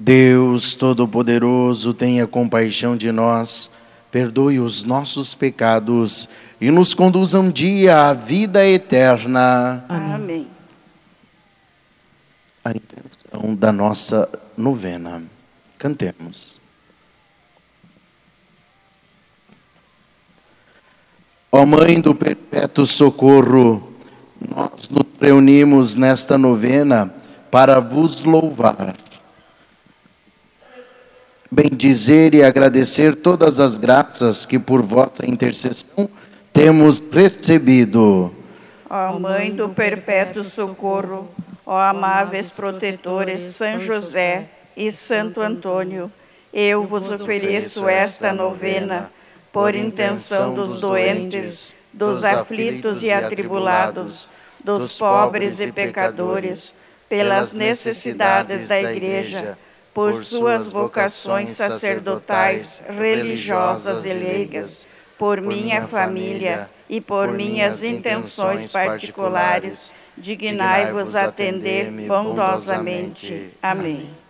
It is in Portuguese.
Deus Todo-Poderoso, tenha compaixão de nós, perdoe os nossos pecados e nos conduza um dia à vida eterna. Amém. A intenção da nossa novena. Cantemos. Ó Mãe do Perpétuo Socorro, nós nos reunimos nesta novena para vos louvar, bendizer e agradecer todas as graças que por vossa intercessão temos recebido. Ó Mãe do Perpétuo Socorro, ó amáveis protetores São José e Santo Antônio, eu vos ofereço esta novena por intenção dos doentes, dos aflitos e atribulados, dos pobres e pecadores, pelas necessidades da Igreja, por suas vocações sacerdotais, religiosas e leigas, por minha família e por minhas intenções particulares, dignai-vos atender bondosamente. Amém.